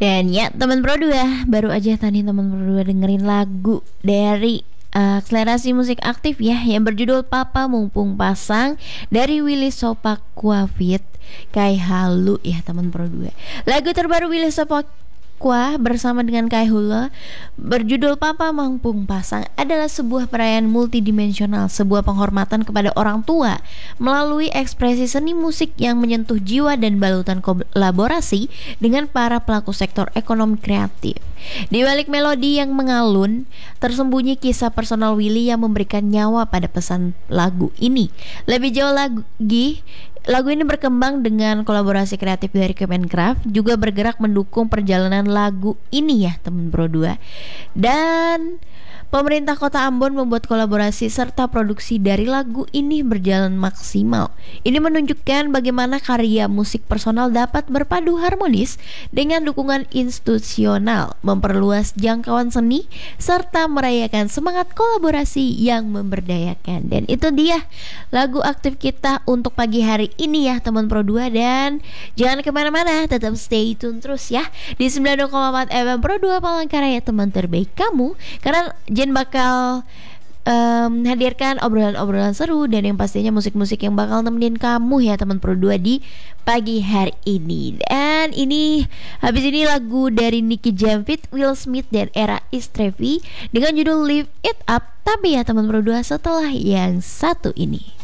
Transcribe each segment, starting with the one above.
Dan ya teman Pro 2, baru aja tadi teman Pro 2 dengerin lagu dari akselerasi musik aktif ya, yang berjudul Papa Mumpung Pasang dari Willy Sopakua feat. Kai Halu ya teman Pro 2. Lagu terbaru Willy Sopakua bersama dengan Kai Hula berjudul Papa Mumpung Pasang adalah sebuah perayaan multidimensional, sebuah penghormatan kepada orang tua melalui ekspresi seni musik yang menyentuh jiwa dan balutan kolaborasi dengan para pelaku sektor ekonomi kreatif. Di balik melodi yang mengalun, tersembunyi kisah personal Willy yang memberikan nyawa pada pesan lagu ini. Lebih jauh lagi, lagu ini berkembang dengan kolaborasi kreatif dari Kemenkraf, juga bergerak mendukung perjalanan lagu ini ya teman Pro 2. Dan pemerintah Kota Ambon membuat kolaborasi serta produksi dari lagu ini berjalan maksimal. Ini menunjukkan bagaimana karya musik personal dapat berpadu harmonis dengan dukungan institusional, memperluas jangkauan seni, serta merayakan semangat kolaborasi yang memberdayakan. Dan itu dia lagu aktif kita untuk pagi hari ini ya teman Pro 2. Dan jangan kemana-mana, tetap stay tune terus ya di 90,4 FM Pro 2 Palangkaraya, teman terbaik kamu. Karena Jen bakal hadirkan obrolan-obrolan seru dan yang pastinya musik-musik yang bakal nemenin kamu ya teman Pro 2 di pagi hari ini. Dan ini habis ini lagu dari Nicky Jam feat Will Smith dan Era Istrevi dengan judul Live It Up. Tapi ya teman Pro 2, setelah yang satu ini.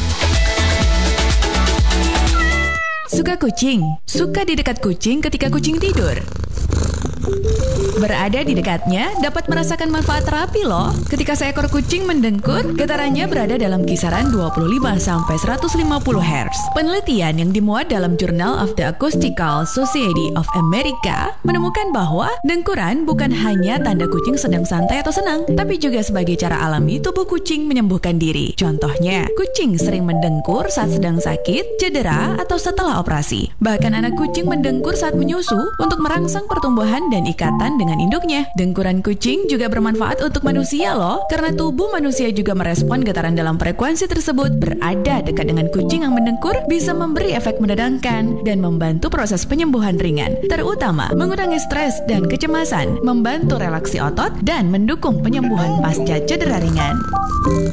Suka kucing? Suka di dekat kucing ketika kucing tidur? Berada di dekatnya dapat merasakan manfaat terapi loh. Ketika seekor kucing mendengkur, getarannya berada dalam kisaran 25-150 Hz. Penelitian yang dimuat dalam Journal of the Acoustical Society of America menemukan bahwa dengkuran bukan hanya tanda kucing sedang santai atau senang, tapi juga sebagai cara alami tubuh kucing menyembuhkan diri. Contohnya, kucing sering mendengkur saat sedang sakit, cedera, atau setelah operasi. Bahkan anak kucing mendengkur saat menyusu untuk merangsang pertumbuhan dan ikatan dengan induknya. Dengkuran kucing juga bermanfaat untuk manusia loh, karena tubuh manusia juga merespon getaran dalam frekuensi tersebut. Berada dekat dengan kucing yang mendengkur bisa memberi efek menenangkan dan membantu proses penyembuhan ringan, terutama mengurangi stres dan kecemasan, membantu relaksi otot, dan mendukung penyembuhan pasca cedera ringan.